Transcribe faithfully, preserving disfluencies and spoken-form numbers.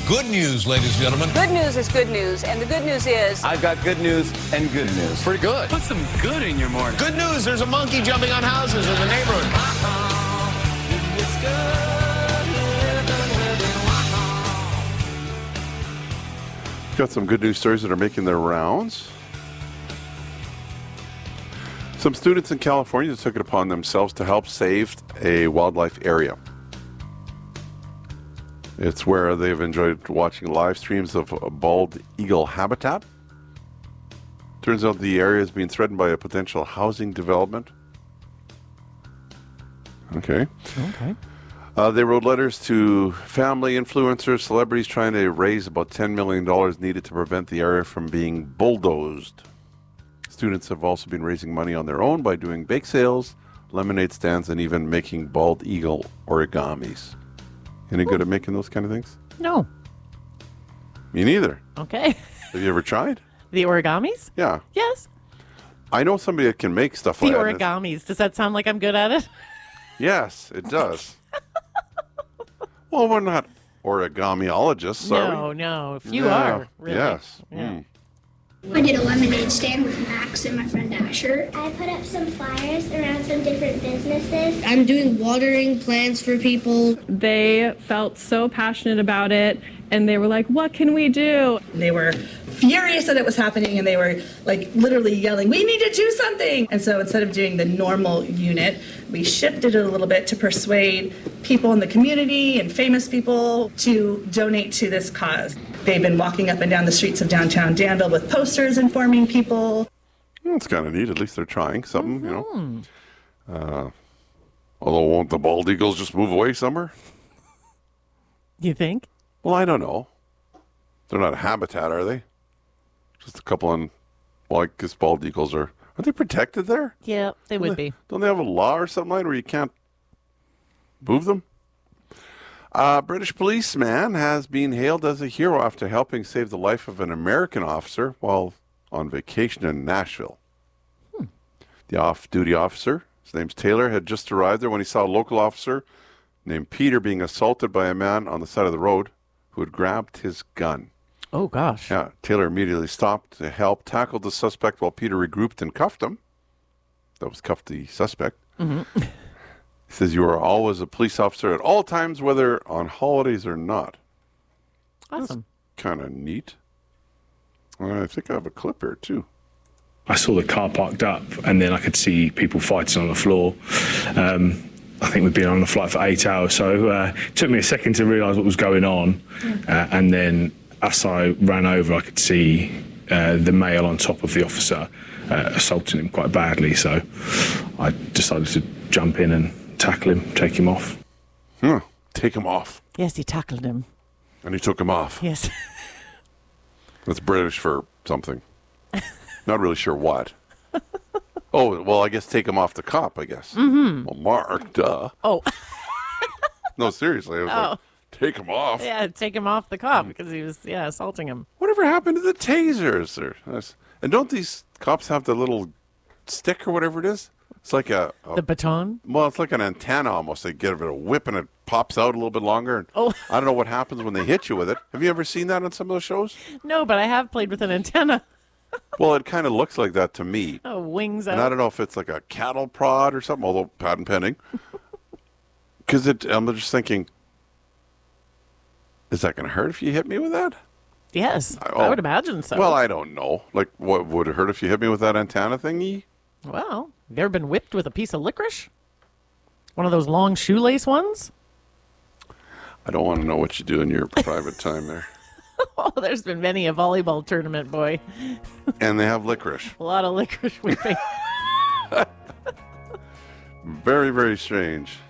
good news, ladies and gentlemen. Good news is good news, and the good news is... I've got good news and good news. Pretty good. Put some good in your morning. Good news, there's a monkey jumping on houses in the neighborhood. Got some good news stories that are making their rounds. Some students in California took it upon themselves to help save a wildlife area. It's where they've enjoyed watching live streams of bald eagle habitat. Turns out the area is being threatened by a potential housing development. Okay. Okay. Uh, they wrote letters to family, influencers, celebrities trying to raise about ten million dollars needed to prevent the area from being bulldozed. Students have also been raising money on their own by doing bake sales, lemonade stands, and even making bald eagle origamis. Any good at making those kind of things? No. Me neither. Okay. Have you ever tried? The origamis? Yeah. Yes. I know somebody that can make stuff The like that. origamis. Does that sound like I'm good at it? Yes, it does. Well, we're not origamiologists, are No, we? no. If you Yeah. are, really. Yes. Yeah. Mm. I did a lemonade stand with Max and my friend Asher. I put up some flyers around some different businesses. I'm doing watering plants for people. They felt so passionate about it, and they were like, what can we do? They were furious that it was happening, and they were like literally yelling, we need to do something. And so instead of doing the normal unit, we shifted it a little bit to persuade people in the community and famous people to donate to this cause. They've been walking up and down the streets of downtown Danville with posters informing people. It's kind of neat. At least they're trying something, mm-hmm. you know. Uh, although, won't the bald eagles just move away somewhere? You think? Well, I don't know. They're not a habitat, are they? Just a couple on. Well, I guess bald eagles are. Are they protected there? Yeah, they don't would they, be. Don't they have a law or something like that where you can't move them? A British policeman has been hailed as a hero after helping save the life of an American officer while on vacation in Nashville. Hmm. The off-duty officer, his name's Taylor, had just arrived there when he saw a local officer named Peter being assaulted by a man on the side of the road who had grabbed his gun. Oh, gosh. Yeah, Taylor immediately stopped to help, tackled the suspect while Peter regrouped and cuffed him. That was cuffed the suspect. Mm-hmm. He says you are always a police officer at all times, whether on holidays or not. Awesome. Kind of neat. I think I have a clip here, too. I saw the car parked up, and then I could see people fighting on the floor. Um, I think we'd been on the flight for eight hours, so uh, it took me a second to realise what was going on. Uh, and then as I ran over, I could see uh, the male on top of the officer uh, assaulting him quite badly. So I decided to jump in and tackle him, take him off. Hmm. Take him off. Yes, he tackled him. And he took him off. Yes. That's British for something. Not really sure what. Oh, well, I guess take him off the cop, I guess. Mm-hmm. Well, Mark, duh. Oh. No, seriously. I was oh. like, take him off. Yeah, take him off the cop because he was, yeah, assaulting him. Whatever happened to the tasers? Or, and don't these cops have the little stick or whatever it is? It's like a, a... The baton? Well, it's like an antenna almost. They give it a whip and it pops out a little bit longer. And oh. I don't know what happens when they hit you with it. Have you ever seen that on some of those shows? No, but I have played with an antenna. Well, it kind of looks like that to me. Oh, wings out. And I don't know if it's like a cattle prod or something, although patent pending. Because I'm just thinking, is that going to hurt if you hit me with that? Yes, I, oh, I would imagine so. Well, I don't know. Like, what would it hurt if you hit me with that antenna thingy? Well, have you ever been whipped with a piece of licorice? One of those long shoelace ones? I don't want to know what you do in your private time there. Oh, there's been many a volleyball tournament, boy. And they have licorice. A lot of licorice whipping. Very, very strange.